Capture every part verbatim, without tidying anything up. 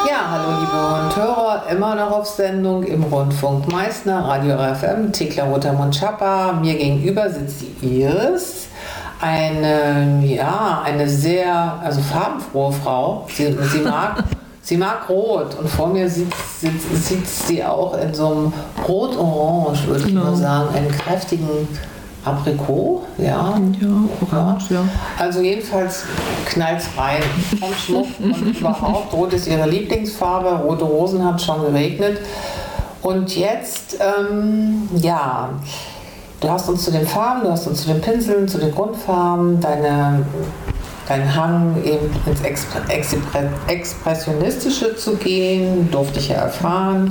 Ja, hallo liebe Hörer, immer noch auf Sendung im Rundfunk Meißner, Radio R F M, Thekla Rotermund-Schapper. Mir gegenüber sitzt die Iris, eine, ja, eine sehr, also farbenfrohe Frau. Sie, sie mag, sie mag Rot und vor mir sitzt, sitzt, sitzt sie auch in so einem Rot-Orange, würde ich Genau. mal sagen, einen kräftigen Aprikot, ja. Ja, orange, ja. Also jedenfalls knallt es rein vom Schmuck und überhaupt. Rot ist ihre Lieblingsfarbe, rote Rosen hat schon geregnet. Und jetzt, ähm, ja, du hast uns zu den Farben, du hast uns zu den Pinseln, zu den Grundfarben, deine, deinen Hang eben ins Expre Expre Expressionistische zu gehen, durfte ich ja erfahren.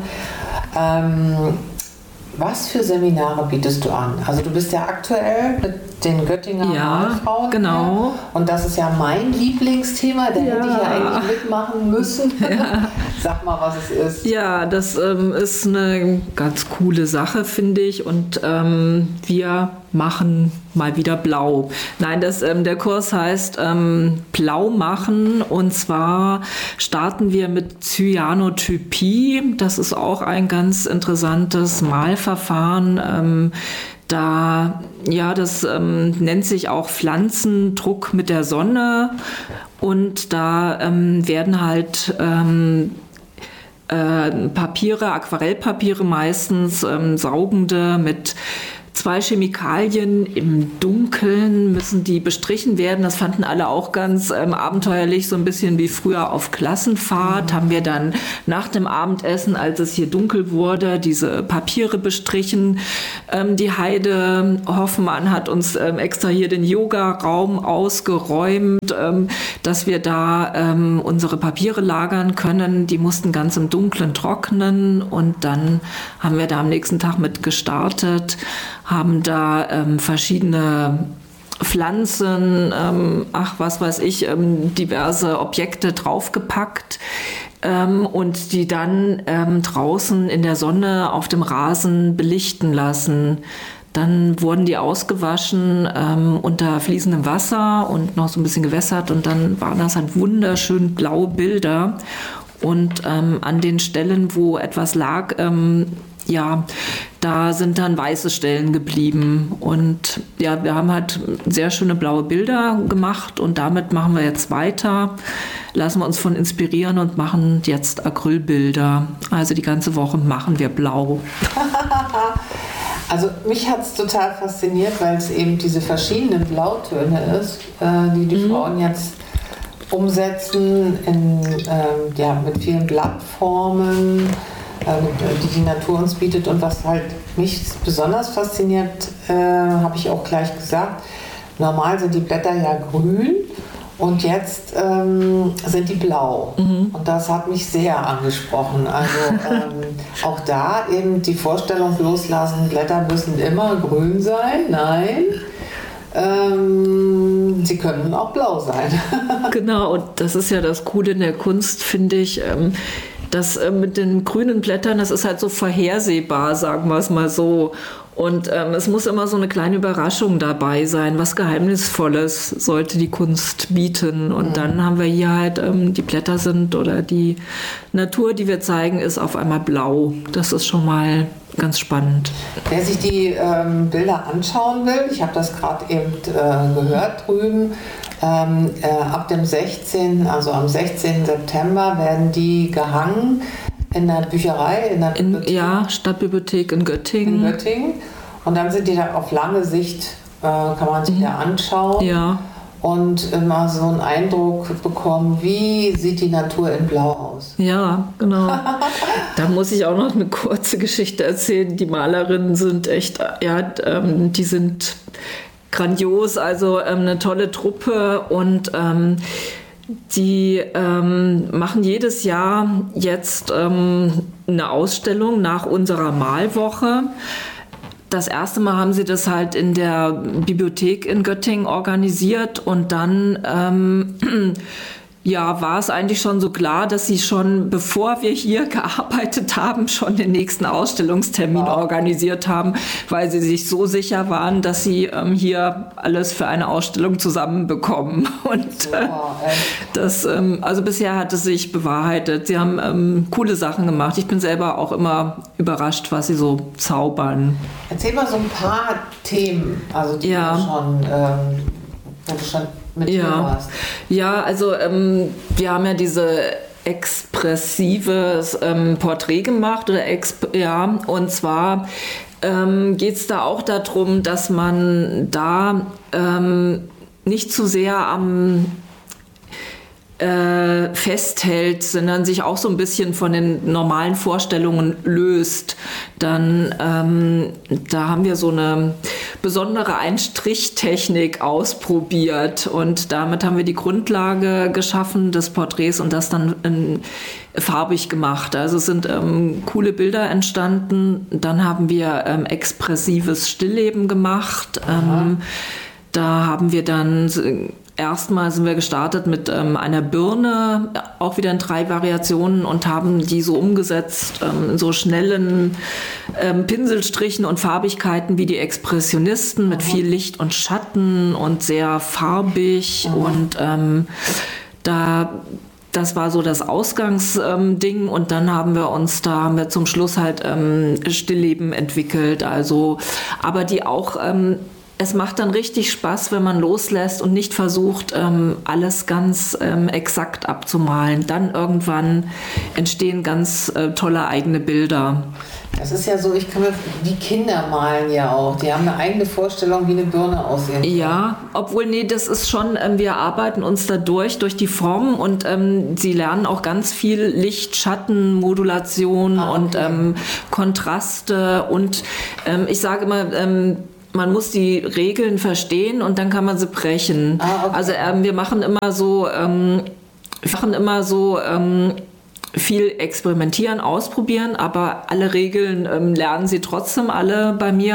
Ähm, Was für Seminare bietest du an? Also du bist ja aktuell mit den Göttinger Ja, Malfrauen. genau. Und das ist ja mein Lieblingsthema. Da Ja. hätte ich ja eigentlich mitmachen müssen. Ja. Sag mal, was es ist. Ja, das ähm, ist eine ganz coole Sache, finde ich. Und ähm, wir machen mal wieder blau. Nein, das, ähm, der Kurs heißt ähm, Blau machen. Und zwar starten wir mit Cyanotypie. Das ist auch ein ganz interessantes Malverfahren. Ähm, Da, ja, das ähm, nennt sich auch Pflanzendruck mit der Sonne und da ähm, werden halt ähm, äh, Papiere, Aquarellpapiere meistens, ähm, saugende mit zwei Chemikalien im Dunkeln müssen die bestrichen werden. Das fanden alle auch ganz ähm, abenteuerlich, so ein bisschen wie früher auf Klassenfahrt. Mhm. Haben wir dann nach dem Abendessen, als es hier dunkel wurde, diese Papiere bestrichen. Ähm, die Heide Hoffmann hat uns ähm, extra hier den Yoga-Raum ausgeräumt, ähm, dass wir da ähm, unsere Papiere lagern können. Die mussten ganz im Dunkeln trocknen und dann haben wir da am nächsten Tag mit gestartet, haben da ähm, verschiedene Pflanzen, ähm, ach was weiß ich, ähm, diverse Objekte draufgepackt ähm, und die dann ähm, draußen in der Sonne auf dem Rasen belichten lassen. Dann wurden die ausgewaschen ähm, unter fließendem Wasser und noch so ein bisschen gewässert und dann waren das halt wunderschön blaue Bilder. Und ähm, an den Stellen, wo etwas lag, ähm, ja, da sind dann weiße Stellen geblieben und ja, wir haben halt sehr schöne blaue Bilder gemacht und damit machen wir jetzt weiter, lassen wir uns von inspirieren und machen jetzt Acrylbilder. Also die ganze Woche machen wir blau. Also mich hat es total fasziniert, weil es eben diese verschiedenen Blautöne ist, äh, die die mhm. Frauen jetzt umsetzen in, ähm, ja, mit vielen Blattformen, die die Natur uns bietet. Und was halt mich besonders fasziniert, äh, habe ich auch gleich gesagt, normal sind die Blätter ja grün und jetzt ähm, sind die blau. Mhm. Und das hat mich sehr angesprochen. Also ähm, auch da eben die Vorstellung loslassen, Blätter müssen immer grün sein. Nein. Ähm, sie können auch blau sein. Genau, und das ist ja das Coole in der Kunst, finde ich. Ähm, Das äh, mit den grünen Blättern, das ist halt so vorhersehbar, sagen wir es mal so. Und ähm, es muss immer so eine kleine Überraschung dabei sein. Was Geheimnisvolles sollte die Kunst bieten. Und mhm. dann haben wir hier halt, ähm, die Blätter sind oder die Natur, die wir zeigen, ist auf einmal blau. Das ist schon mal ganz spannend. Wer sich die ähm, Bilder anschauen will, ich habe das gerade eben äh, gehört drüben, ähm, äh, ab dem sechzehnten, also am sechzehnten September werden die gehangen in der Bücherei, in der in, ja, Stadtbibliothek in Göttingen. In Göttingen. Und dann sind die da auf lange Sicht, äh, kann man sich mhm. da anschauen. Ja. Und immer so einen Eindruck bekommen, wie sieht die Natur in Blau aus. Ja, genau. Da muss ich auch noch eine kurze Geschichte erzählen. Die Malerinnen sind echt, ja, ähm, die sind grandios, also ähm, eine tolle Truppe und ähm, die ähm, machen jedes Jahr jetzt ähm, eine Ausstellung nach unserer Malwoche. Das erste Mal haben sie das halt in der Bibliothek in Göttingen organisiert und dann ähm, ja, war es eigentlich schon so klar, dass sie schon, bevor wir hier gearbeitet haben, schon den nächsten Ausstellungstermin wow. organisiert haben, weil sie sich so sicher waren, dass sie ähm, hier alles für eine Ausstellung zusammenbekommen. Und äh, das, ähm, also bisher hat es sich bewahrheitet. Sie haben ähm, coole Sachen gemacht. Ich bin selber auch immer überrascht, was sie so zaubern. Erzähl mal so ein paar Themen, also die ja. du schon, ähm, wo du schon mit ja. hast. Ja, also ähm, wir haben ja diese expressives ähm, Porträt gemacht oder exp- ja, und zwar ähm, geht es da auch darum, dass man da ähm, nicht zu sehr am Äh, festhält, sondern sich auch so ein bisschen von den normalen Vorstellungen löst, dann ähm, da haben wir so eine besondere Einstrichtechnik ausprobiert und damit haben wir die Grundlage geschaffen des Porträts und das dann in, farbig gemacht. Also es sind ähm, coole Bilder entstanden. Dann haben wir ähm, expressives Stillleben gemacht. Ähm, da haben wir dann Erstmal sind wir gestartet mit ähm, einer Birne, auch wieder in drei Variationen und haben die so umgesetzt, ähm, in so schnellen ähm, Pinselstrichen und Farbigkeiten wie die Expressionisten mit viel Licht und Schatten und sehr farbig. Mhm. Und ähm, da das war so das Ausgangsding ähm, und dann haben wir uns, da haben wir zum Schluss halt ähm, Stillleben entwickelt, also aber die auch ähm, es macht dann richtig Spaß, wenn man loslässt und nicht versucht, ähm, alles ganz ähm, exakt abzumalen. Dann irgendwann entstehen ganz äh, tolle eigene Bilder. Das ist ja so, ich kann mir, die Kinder malen ja auch, die haben eine eigene Vorstellung, wie eine Birne aussehen kann. Ja, obwohl, nee, das ist schon, ähm, wir arbeiten uns da durch, durch die Formen und ähm, sie lernen auch ganz viel Licht, Schatten, Modulation ah, okay. und ähm, Kontraste und ähm, ich sage immer, ähm, man muss die Regeln verstehen und dann kann man sie brechen. Ah, okay. Also ähm, wir machen immer so, ähm, wir machen immer so ähm, viel experimentieren, ausprobieren, aber alle Regeln ähm, lernen sie trotzdem alle bei mir.